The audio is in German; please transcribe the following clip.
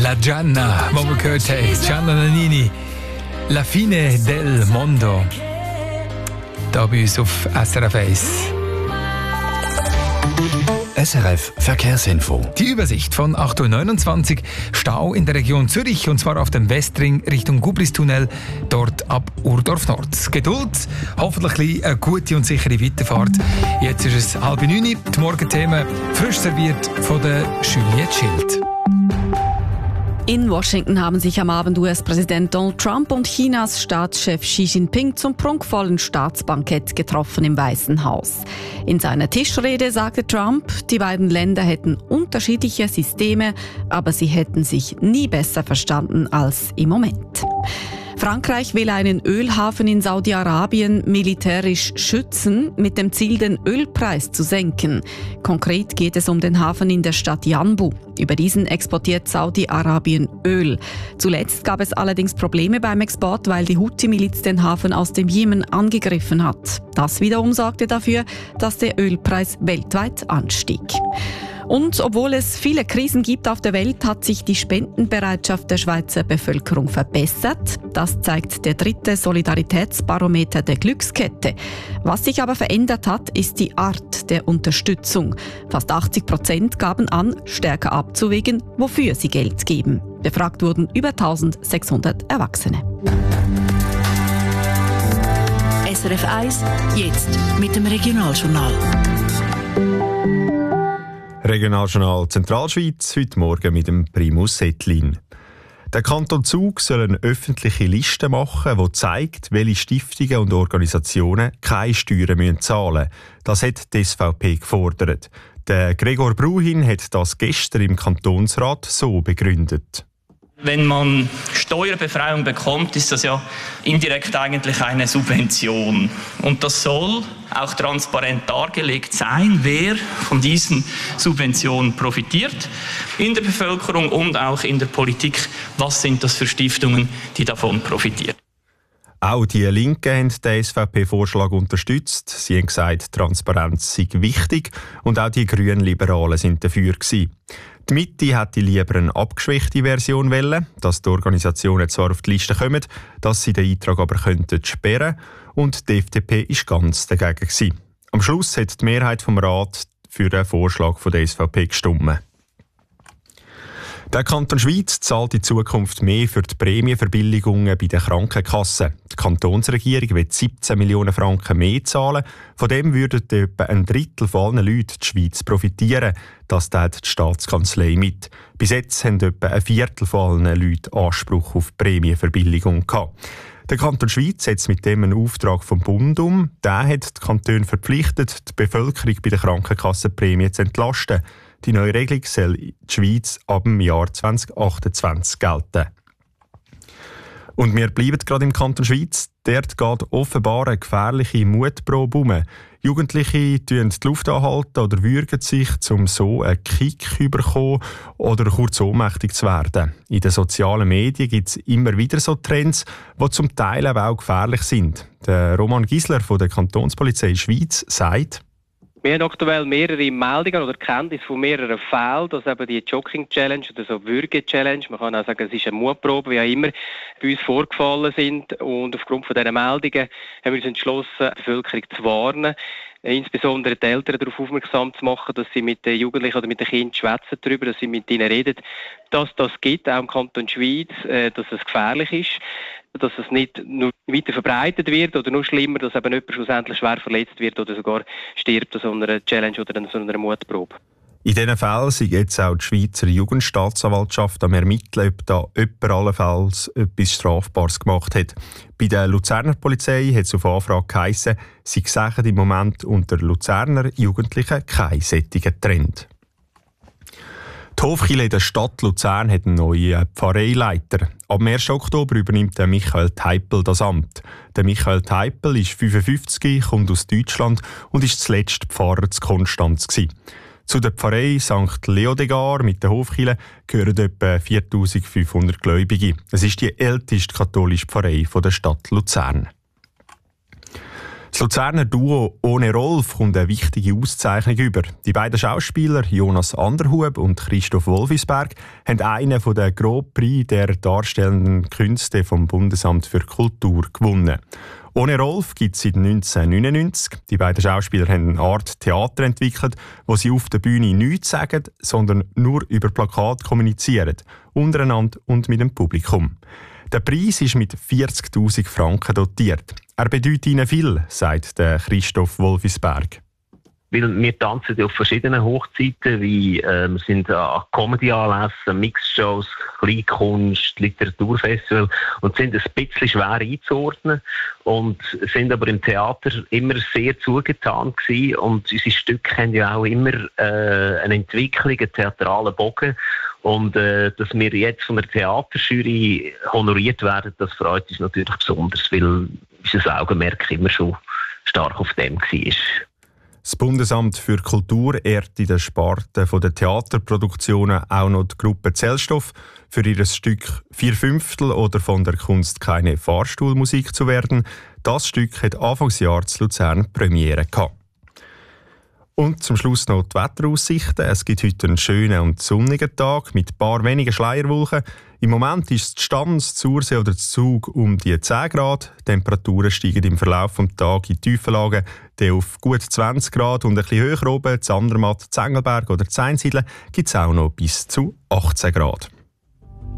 La Gianna, wo wir gehört haben. Gianna Nannini, La fine del mondo. Da bei uns auf SRF 1. SRF Verkehrsinfo. Die Übersicht von 8.29 Uhr. Stau in der Region Zürich, und zwar auf dem Westring Richtung Gubristunnel, dort ab Urdorf Nord. Geduld, hoffentlich eine gute und sichere Weiterfahrt. Jetzt ist es 8:30 Uhr. Die Morgenthemen frisch serviert von der Juliette Schild. In Washington haben sich am Abend US-Präsident Donald Trump und Chinas Staatschef Xi Jinping zum prunkvollen Staatsbankett getroffen im Weißen Haus. In seiner Tischrede sagte Trump, die beiden Länder hätten unterschiedliche Systeme, aber sie hätten sich nie besser verstanden als im Moment. Frankreich will einen Ölhafen in Saudi-Arabien militärisch schützen, mit dem Ziel, den Ölpreis zu senken. Konkret geht es um den Hafen in der Stadt Yanbu. Über diesen exportiert Saudi-Arabien Öl. Zuletzt gab es allerdings Probleme beim Export, weil die Houthi-Miliz den Hafen aus dem Jemen angegriffen hat. Das wiederum sorgte dafür, dass der Ölpreis weltweit anstieg. Und obwohl es viele Krisen gibt auf der Welt, hat sich die Spendenbereitschaft der Schweizer Bevölkerung verbessert. Das zeigt der 3. Solidaritätsbarometer der Glückskette. Was sich aber verändert hat, ist die Art der Unterstützung. Fast 80% gaben an, stärker abzuwägen, wofür sie Geld geben. Befragt wurden über 1600 Erwachsene. SRF 1, jetzt mit dem Regionaljournal. Regionaljournal Zentralschweiz, heute Morgen mit dem Primus Settlin. Der Kanton Zug soll eine öffentliche Liste machen, die zeigt, welche Stiftungen und Organisationen keine Steuern zahlen müssen. Das hat die SVP gefordert. Der Gregor Bruhin hat das gestern im Kantonsrat so begründet. Wenn man Steuerbefreiung bekommt, ist das ja indirekt eigentlich eine Subvention. Und das soll auch transparent dargelegt sein, wer von diesen Subventionen profitiert in der Bevölkerung und auch in der Politik. Was sind das für Stiftungen, die davon profitieren? Auch die Linken haben den SVP-Vorschlag unterstützt. Sie haben gesagt, Transparenz sei wichtig, und auch die Grünliberalen sind dafür gewesen. Die Mitte hätte lieber eine abgeschwächte Version wollen, dass die Organisationen zwar auf die Liste kommen, dass sie den Eintrag aber könnten sperren, und die FDP war ganz dagegen gewesen. Am Schluss hat die Mehrheit vom Rat für den Vorschlag von der SVP gestimmt. Der Kanton Schweiz zahlt in Zukunft mehr für die Prämienverbilligungen bei den Krankenkassen. Die Kantonsregierung will 17 Millionen Franken mehr zahlen. Von dem würden etwa ein Drittel von allen Leuten die Schweiz profitieren. Das teilt die Staatskanzlei mit. Bis jetzt haben etwa ein Viertel von allen Leuten Anspruch auf Prämienverbilligung gehabt. Der Kanton Schweiz setzt mit dem einen Auftrag vom Bund um. Der hat die Kantone verpflichtet, die Bevölkerung bei der Krankenkassenprämie zu entlasten. Die neue Regelung soll in der Schweiz ab dem Jahr 2028 gelten. Und wir bleiben gerade im Kanton Schweiz. Dort geht offenbar eine gefährliche Mutprobe um. Jugendliche anhalten die Luft anhalten oder würgen sich, um so einen Kick zu bekommen oder kurz ohnmächtig zu werden. In den sozialen Medien gibt es immer wieder so Trends, die zum Teil aber auch gefährlich sind. Der Roman Gisler von der Kantonspolizei Schweiz sagt: Wir haben aktuell mehrere Meldungen oder Kenntnisse von mehreren Fällen, dass eben die Jogging-Challenge oder so Würge-Challenge, man kann auch sagen, es ist eine Mutprobe, wie auch immer, bei uns vorgefallen sind. Und aufgrund von diesen Meldungen haben wir uns entschlossen, die Bevölkerung zu warnen, insbesondere die Eltern darauf aufmerksam zu machen, dass sie mit den Jugendlichen oder mit den Kindern schwätzen darüber, dass sie mit ihnen reden, dass das gibt, auch im Kanton Schweiz, dass es gefährlich ist, dass es nicht nur weiter verbreitet wird oder noch schlimmer, dass eben jemand schlussendlich schwer verletzt wird oder sogar stirbt an so einer Challenge oder an so einer Mutprobe. In diesen Fällen ist jetzt auch die Schweizer Jugendstaatsanwaltschaft am Ermitteln, ob da jemand allenfalls etwas Strafbares gemacht hat. Bei der Luzerner Polizei hat es auf Anfrage geheissen, sie sehen im Moment unter Luzerner Jugendlichen keinen solchen Trend. Die Hofkirche der Stadt Luzern hat einen neuen Pfarreileiter. Ab dem 1. Oktober übernimmt der Michael Teipel das Amt. Der Michael Teipel ist 55, kommt aus Deutschland und ist zuletzt Pfarrer zu Konstanz gewesen. Zu der Pfarrei St. Leodegar mit der Hofkirche gehören etwa 4500 Gläubige. Es ist die älteste katholische Pfarrei der Stadt Luzern. Das Das Luzerner Duo «Ohne Rolf» kommt eine wichtige Auszeichnung über. Die beiden Schauspieler, Jonas Anderhub und Christoph Wolfisberg, haben einen von den Grand Prix der darstellenden Künste vom Bundesamt für Kultur gewonnen. «Ohne Rolf» gibt es seit 1999. Die beiden Schauspieler haben eine Art Theater entwickelt, wo sie auf der Bühne nichts sagen, sondern nur über Plakat kommunizieren, untereinander und mit dem Publikum. Der Preis ist mit 40'000 Franken dotiert. Er bedeutet ihnen viel, sagt der Christoph Wolfisberg. Weil wir tanzen auf verschiedenen Hochzeiten, wie wir sind an Comedy-Anlässen, Mixshows, Kleinkunst, Literaturfestival und sind ein bisschen schwer einzuordnen und sind aber im Theater immer sehr zugetan gewesen und unsere Stücke haben ja auch immer eine Entwicklung, einen theatralen Bogen und dass wir jetzt von der Theaterjury honoriert werden, das freut uns natürlich besonders, weil unser Augenmerk immer schon stark auf dem war. Das Bundesamt für Kultur ehrt in der Sparte der Theaterproduktionen auch noch die Gruppe Zellstoff für ihr Stück 4/5 oder von der Kunst keine Fahrstuhlmusik zu werden. Das Stück hat Anfangsjahr zu Luzern Premiere gehabt. Und zum Schluss noch die Wetteraussichten. Es gibt heute einen schönen und sonnigen Tag mit ein paar wenigen Schleierwolken. Im Moment ist die Stanz, Zursee oder Zug um die 10 Grad. Die Temperaturen steigen im Verlauf des Tages in tiefen Lagen auf gut 20 Grad und ein bisschen höher oben, in Andermatt, Engelberg oder in Einsiedeln gibt es auch noch bis zu 18 Grad.